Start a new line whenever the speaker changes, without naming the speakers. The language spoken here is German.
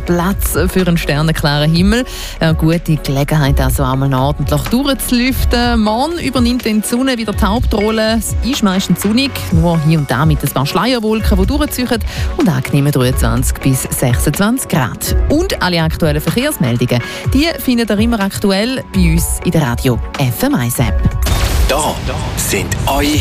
Platz für einen sternenklaren Himmel. Eine gute Gelegenheit, also einmal noch ordentlich durchzulüften. Morgen übernimmt dann die Sonne wieder die Hauptrolle. Es ist meistens sonnig, nur hier und da mit ein paar Schleierwolken, die durchziehen und angenehme 23 bis 26 Grad. Und alle aktuellen Verkehrsmeldungen, die findet ihr immer aktuell bei uns in der Radio FM1 App.
Da sind eure